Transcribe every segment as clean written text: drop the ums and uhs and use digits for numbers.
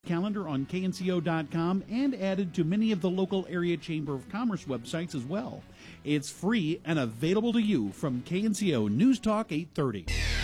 calendar on knco.com and added to many of the local area Chamber of Commerce websites as well. It's free and available to you from KNCO News Talk 830.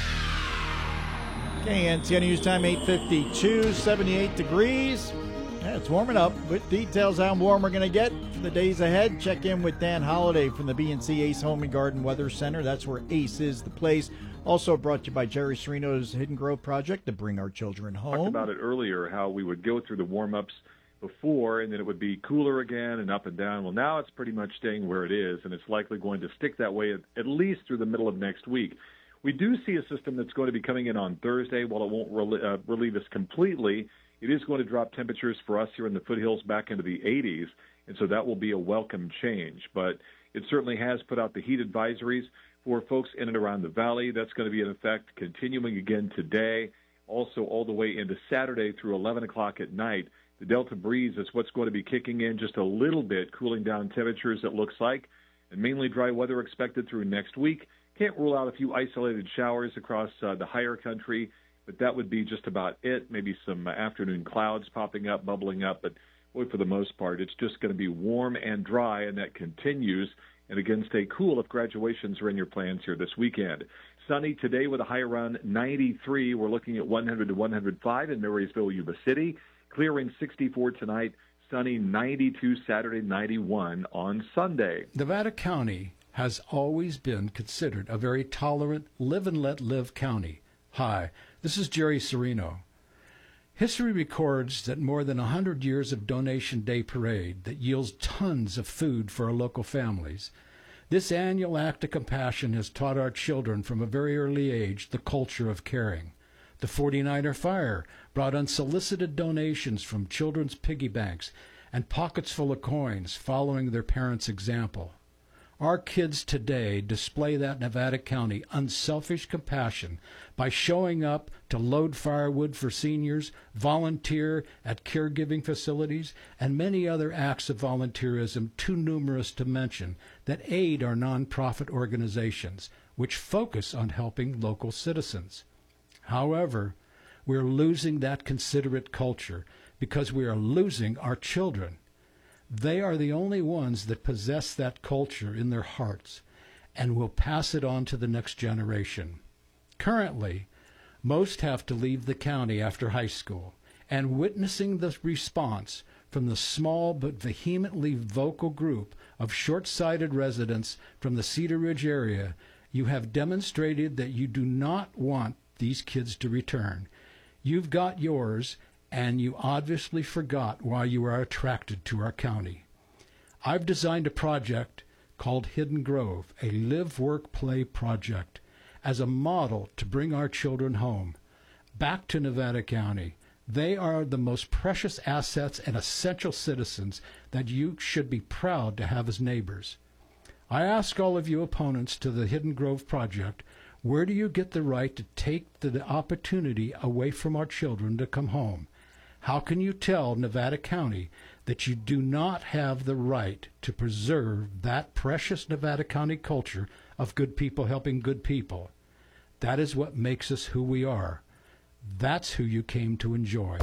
KNCO News Time 8:52, 78 degrees. Yeah, it's warming up. With details how warm we're going to get for the days ahead, check in with Dan Holliday from the B&C Ace Home and Garden Weather Center. That's where Ace is the place. Also brought to you by Jerry Serino's Hidden Grove Project to bring our children home. Talked about it earlier, how we would go through the warm-ups before, and then it would be cooler again and up and down. Well, now it's pretty much staying where it is, and it's likely going to stick that way at least through the middle of next week. We do see a system that's going to be coming in on Thursday. While it won't relieve us completely, it is going to drop temperatures for us here in the foothills back into the 80s, and so that will be a welcome change. But it certainly has put out the heat advisories for folks in and around the valley. That's going to be in effect continuing again today, also all the way into Saturday through 11 o'clock at night. The Delta breeze is what's going to be kicking in just a little bit, cooling down temperatures, it looks like, and mainly dry weather expected through next week. Can't rule out a few isolated showers across the higher country, but that would be just about it. Maybe some afternoon clouds popping up, bubbling up, but boy, for the most part, it's just going to be warm and dry, and that continues. And again, stay cool if graduations are in your plans here this weekend. Sunny today with a high around 93. We're looking at 100 to 105 in Marysville, Yuba City. Clearing 64 tonight. Sunny 92 Saturday, 91 on Sunday. Nevada County has always been considered a very tolerant, live and let live county. Hi, this is Jerry Serino. History records that more than 100 years of Donation Day Parade that yields tons of food for our local families. This annual act of compassion has taught our children from a very early age the culture of caring. The 49er Fire brought unsolicited donations from children's piggy banks and pockets full of coins following their parents' example. Our kids today display that Nevada County unselfish compassion by showing up to load firewood for seniors, volunteer at caregiving facilities, and many other acts of volunteerism too numerous to mention that aid our nonprofit organizations, which focus on helping local citizens. However, we're losing that considerate culture because we are losing our children. They are the only ones that possess that culture in their hearts and will pass it on to the next generation. Currently, most have to leave the county after high school, and witnessing the response from the small but vehemently vocal group of short-sighted residents from the Cedar Ridge area, you have demonstrated that you do not want these kids to return. You've got yours, and you obviously forgot why you are attracted to our county. I've designed a project called Hidden Grove, a live-work-play project, as a model to bring our children home, back to Nevada County. They are the most precious assets and essential citizens that you should be proud to have as neighbors. I ask all of you opponents to the Hidden Grove project, where do you get the right to take the opportunity away from our children to come home? How can you tell Nevada County that you do not have the right to preserve that precious Nevada County culture of good people helping good people? That is what makes us who we are. That's who you came to enjoy.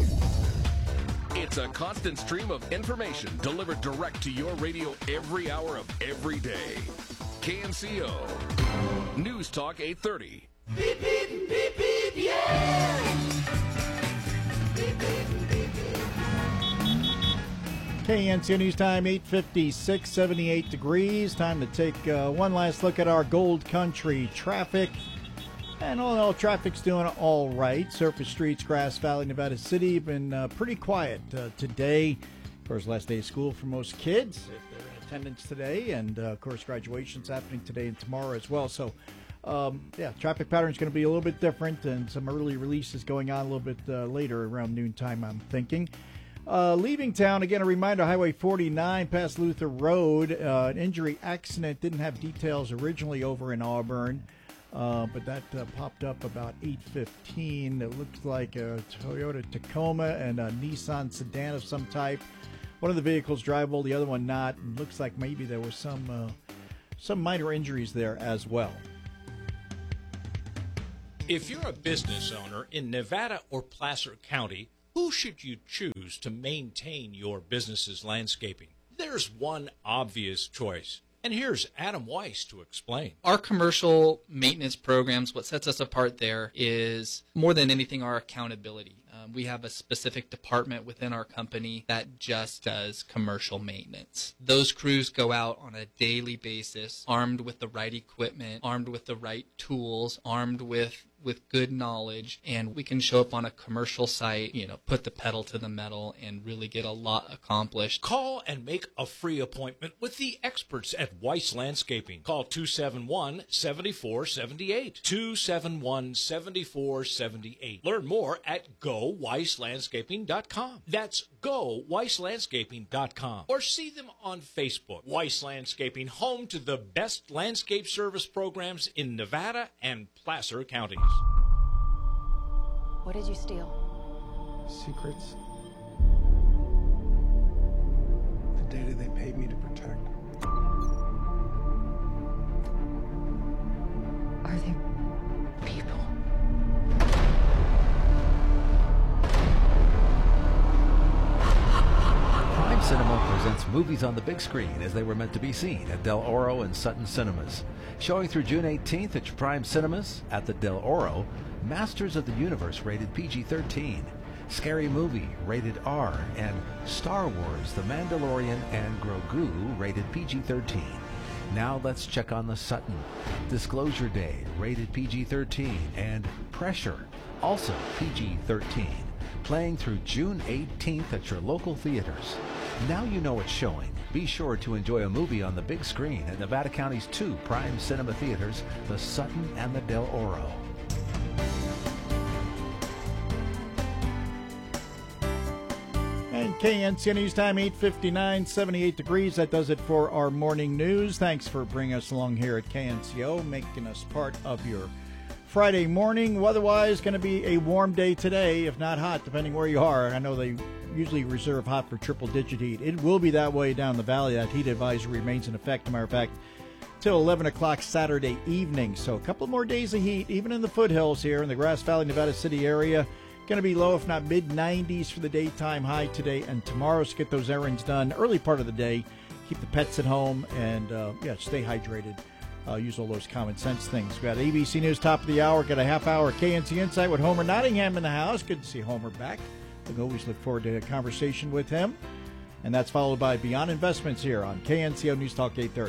It's a constant stream of information delivered direct to your radio every hour of every day. KNCO News Talk 830. Beep, beep, beep, beep, yeah! Beep, beep. KNCO News Time, 8:56, 78 degrees. Time to take one last look at our Gold Country traffic. And all in all, traffic's doing all right. Surface streets, Grass Valley, Nevada City, been pretty quiet today. Of course, last day of school for most kids, if they're in attendance today. And, of course, graduation's happening today and tomorrow as well. So, traffic pattern's going to be a little bit different, and some early releases going on a little bit later around noontime, I'm thinking. Leaving town, again, a reminder, Highway 49 past Luther Road. An injury accident, didn't have details originally over in Auburn, but that popped up about 8:15. It looks like a Toyota Tacoma and a Nissan sedan of some type. One of the vehicles drivable, the other one not. It looks like maybe there was some minor injuries there as well. If you're a business owner in Nevada or Placer County, Who should you choose to maintain your business's landscaping? There's one obvious choice. And here's Adam Weiss to explain. Our commercial maintenance programs, what sets us apart there is more than anything our accountability. We have a specific department within our company that just does commercial maintenance. Those crews go out on a daily basis, armed with the right equipment, armed with the right tools, armed with good knowledge, and we can show up on a commercial site, put the pedal to the metal and really get a lot accomplished. Call and make a free appointment with the experts at Weiss Landscaping. Call 271-7478. 271-7478. Learn more at GoWeissLandscaping.com. That's GoWeissLandscaping.com. Or see them on Facebook. Weiss Landscaping, home to the best landscape service programs in Nevada and Placer counties. What did you steal? Secrets. The data they paid me to protect. Are there people? Prime Cinema presents movies on the big screen as they were meant to be seen at Del Oro and Sutton Cinemas. Showing through June 18th at Prime Cinemas at the Del Oro, Masters of the Universe rated PG-13, Scary Movie rated R, and Star Wars, The Mandalorian and Grogu rated PG-13. Now let's check on the Sutton. Disclosure Day rated PG-13 and Pressure, also PG-13. Playing through June 18th at your local theaters. Now you know it's showing. Be sure to enjoy a movie on the big screen at Nevada County's 2 Prime Cinema theaters, the Sutton and the Del Oro. And KNCO News Time, 8:59, 78 degrees. That does it for our morning news. Thanks for bringing us along here at KNCO, making us part of your Friday morning. Weather-wise, going to be a warm day today, if not hot, depending where you are. I know they usually reserve hot for triple-digit heat. It will be that way down the valley. That heat advisory remains in effect, as a matter of fact, till 11 o'clock Saturday evening. So a couple more days of heat, even in the foothills here in the Grass Valley, Nevada City area. Going to be low, if not mid-90s for the daytime high today and tomorrow. So get those errands done early part of the day. Keep the pets at home and, stay hydrated. Use all those common sense things. We got ABC News top of the hour. Got a half hour KNC Insight with Homer Nottingham in the house. Good to see Homer back. We always look forward to a conversation with him. And that's followed by Beyond Investments here on KNCO News Talk 830.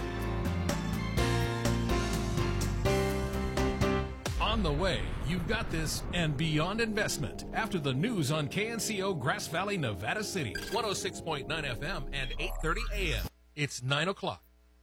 On the way, you've got this and Beyond Investment after the news on KNCO Grass Valley, Nevada City, 106.9 FM and 8:30 a.m. It's 9 o'clock.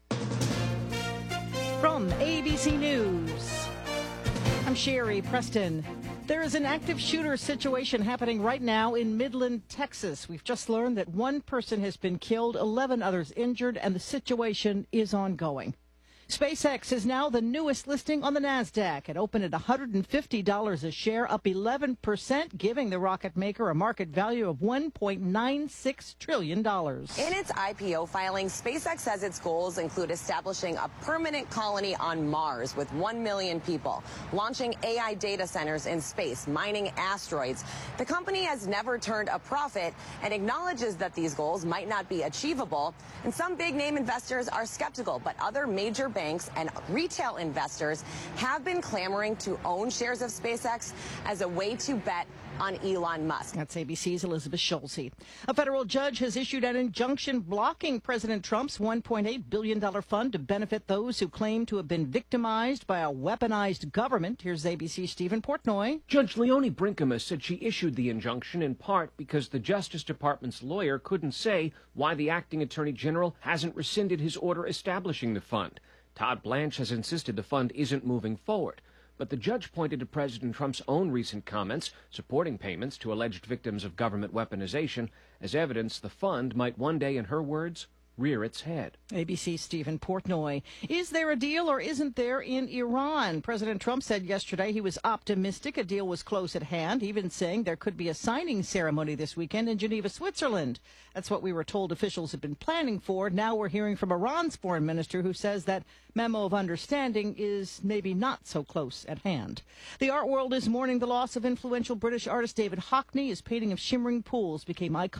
From ABC News, I'm Sherry Preston. There is an active shooter situation happening right now in Midland, Texas. We've just learned that one person has been killed, 11 others injured, and the situation is ongoing. SpaceX is now the newest listing on the NASDAQ. It opened at $150 a share, up 11%, giving the rocket maker a market value of $1.96 trillion. In its IPO filing, SpaceX says its goals include establishing a permanent colony on Mars with 1 million people, launching AI data centers in space, mining asteroids. The company has never turned a profit and acknowledges that these goals might not be achievable. And some big-name investors are skeptical, but other major banks and retail investors have been clamoring to own shares of SpaceX as a way to bet on Elon Musk. That's ABC's Elizabeth Schulze. A federal judge has issued an injunction blocking President Trump's $1.8 billion fund to benefit those who claim to have been victimized by a weaponized government. Here's ABC's Stephen Portnoy. Judge Leonie Brinkema said she issued the injunction in part because the Justice Department's lawyer couldn't say why the acting attorney general hasn't rescinded his order establishing the fund. Todd Blanche has insisted the fund isn't moving forward. But the judge pointed to President Trump's own recent comments supporting payments to alleged victims of government weaponization as evidence the fund might one day, in her words, rear its head. ABC's Stephen Portnoy. Is there a deal or isn't there in Iran? President Trump said yesterday he was optimistic a deal was close at hand, even saying there could be a signing ceremony this weekend in Geneva, Switzerland. That's what we were told officials have been planning for. Now we're hearing from Iran's foreign minister, who says that memo of understanding is maybe not so close at hand. The art world is mourning the loss of influential British artist David Hockney. His painting of shimmering pools became iconic